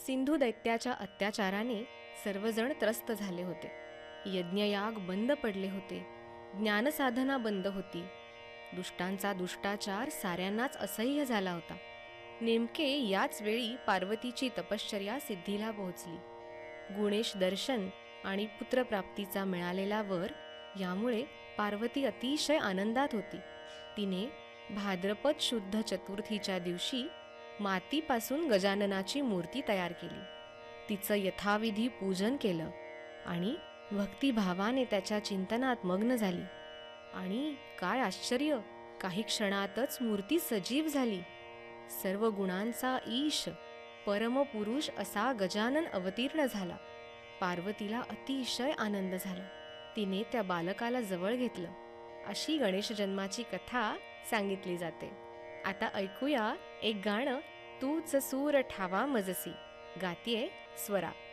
सिंधू दैत्याच्या अत्याचाराने सर्वजण त्रस्त झाले होते. यज्ञयाग बंद पडले होते. ज्ञानसाधना बंद होती. दुष्टांचा दुष्टाचार साऱ्यांनाच असह्य झाला होता. नेमके याच वेळी पार्वतीची तपश्चर्या सिद्धीला पोहोचली. गुणेश दर्शन आणि पुत्रप्राप्तीचा मिळालेला वर यामुळे पार्वती अतिशय आनंदात होती. तिने भाद्रपद शुद्ध चतुर्थीच्या दिवशी मातीपासून गजाननाची मूर्ती तयार केली. तिचं यथाविधी पूजन केलं आणि भक्तिभावाने त्याच्या चिंतनात मग्न झाली. आणि काय आश्चर्य, काही क्षणातच मूर्ती सजीव झाली. सर्व गुणांचा ईश परमपुरुष असा गजानन अवतीर्ण झाला. पार्वतीला अतिशय आनंद झाला. तिने त्या बालकाला जवळ घेतलं. अशी गणेश जन्माची कथा सांगितली जाते. आता ऐकूया एक गाणं, तूच सूर ठावा मजसी. गातीये स्वरा.